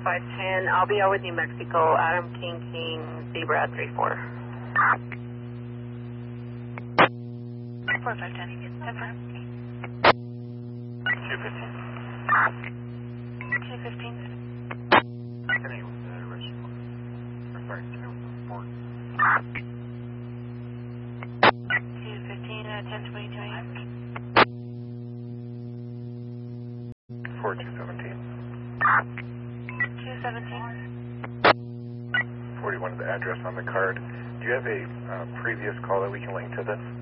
510. I'll be out with New Mexico. Adam King King, Zebra 34. 4510. Confirm. 215. 215. Today was the original. Or sorry, today was the report. 215 at 10:22 a.m. 4217. 217. 41 of the address on the card. Do you have a previous call that we can link to this?